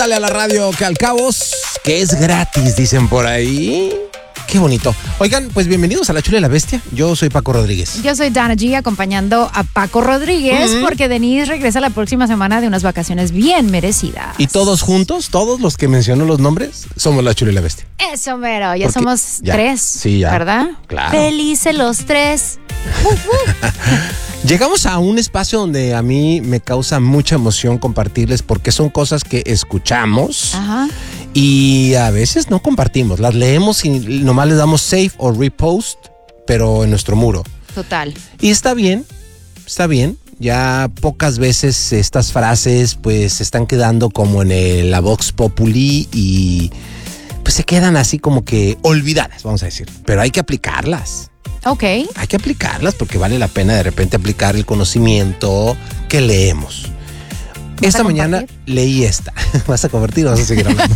Pásale a la radio que al cabos, que es gratis, dicen por ahí. Qué bonito. Oigan, pues bienvenidos a La Chula y la Bestia. Yo soy Paco Rodríguez. Yo soy Dana G, acompañando a Paco Rodríguez, porque Denise regresa la próxima semana de unas vacaciones bien merecidas. Y todos juntos, todos los que mencionó los nombres, somos La Chula y la Bestia. Eso, mero. Ya Porque somos ya, tres, sí, ya. ¿verdad? Claro. Felices los tres. Llegamos a un espacio donde a mí me causa mucha emoción compartirles porque son cosas que escuchamos. Ajá. Y a veces no compartimos, las leemos y nomás les damos save o repost, pero en nuestro muro. Total. Y está bien. Ya pocas veces estas frases pues se están quedando como en la Vox Populi y pues se quedan así como que olvidadas, vamos a decir. Pero hay que aplicarlas. Ok. Hay que aplicarlas porque vale la pena de repente aplicar el conocimiento que leemos. Esta mañana leí esta. ¿Vas a convertir o vas a seguir hablando?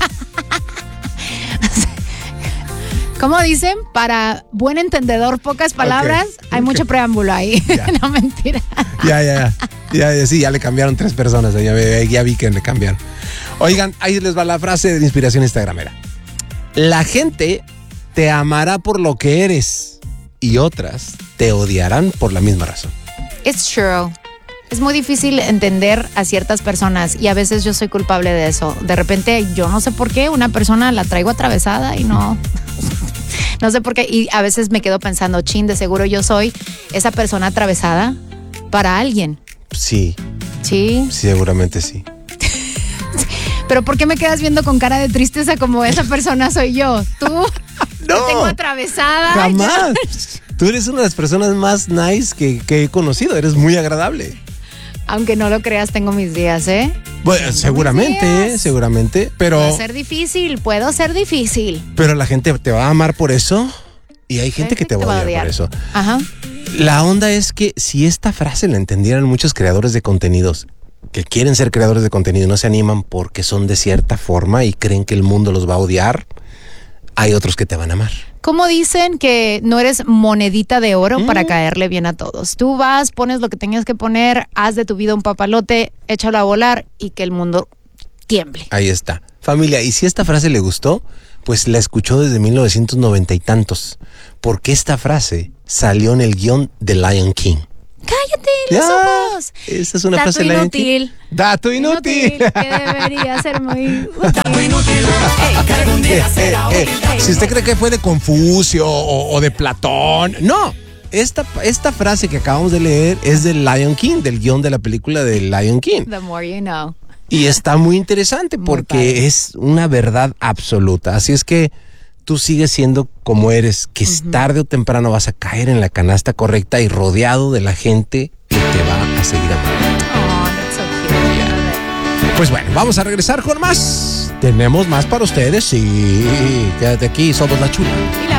¿Cómo dicen? Para buen entendedor, pocas palabras. Hay mucho preámbulo ahí. No, mentira. Ya le cambiaron 3 personas. Ya vi que le cambiaron. Oigan, ahí les va la frase de inspiración instagramera. La gente te amará por lo que eres y otras te odiarán por la misma razón. It's true. Es muy difícil entender a ciertas personas y a veces yo soy culpable de eso. De repente, yo no sé por qué, una persona la traigo atravesada y no sé por qué. Y a veces me quedo pensando, de seguro yo soy esa persona atravesada para alguien. Sí. ¿Sí? Seguramente sí. Pero ¿por qué me quedas viendo con cara de tristeza como esa persona soy yo? ¿Tú? No. ¿Te tengo atravesada? Jamás. Tú eres una de las personas más nice que he conocido. Eres muy agradable. Aunque no lo creas, tengo mis días, ¿eh? Bueno, seguramente, pero... Puedo ser difícil. Pero la gente te va a amar por eso y hay gente que te va a odiar por eso. Ajá. La onda es que si esta frase la entendieran muchos creadores de contenidos que quieren ser creadores de contenido y no se animan porque son de cierta forma y creen que el mundo los va a odiar, hay otros que te van a amar. ¿Cómo dicen que no eres monedita de oro para caerle bien a todos? Tú vas, pones lo que tengas que poner, haz de tu vida un papalote, échalo a volar y que el mundo tiemble. Ahí está. Familia, y si esta frase le gustó, pues la escuchó desde 1990 y tantos, porque esta frase salió en el guión de Lion King. ¡Cállate los ojos! Esa es una frase de Lion King. Dato inútil. Que debería ser muy útil. Dato inútil. Algún día será útil. Si usted cree que fue de Confucio o de Platón, no. Esta frase que acabamos de leer es del Lion King, del guión de la película de Lion King. The more you know. Y está muy interesante porque es una verdad absoluta. Así es que tú sigues siendo como eres, que tarde o temprano vas a caer en la canasta correcta y rodeado de la gente que te va a seguir amando. Oh, that's so cute. Yeah. Pues bueno, vamos a regresar con más. Tenemos más para ustedes. Sí, quédate aquí, somos La Chula Y la